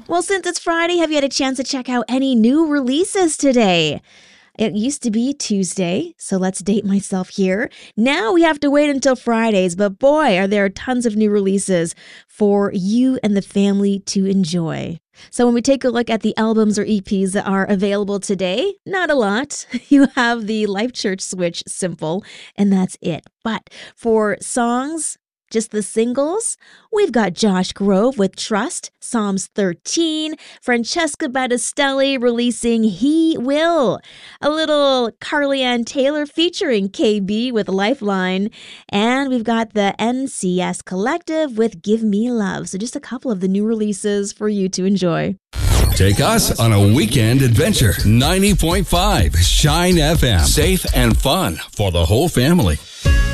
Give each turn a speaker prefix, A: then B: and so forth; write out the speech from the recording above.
A: Well, since it's Friday, have you had a chance to check out any new releases today? It used to be Tuesday, so let's date myself here. Now we have to wait until Fridays, but boy, are there tons of new releases for you and the family to enjoy. So when we take a look at the albums or EPs that are available today, not a lot. You have the Life Church Switch Simple, and that's it. But for songs, just the singles, we've got Josh Grove with Trust, Psalms 13, Francesca Battistelli releasing He Will, a little Carly Ann Taylor featuring KB with Lifeline, and we've got the NCS Collective with Give Me Love. So just a couple of the new releases for you to enjoy.
B: Take us on a weekend adventure. 90.5 Shine FM. Safe and fun for the whole family.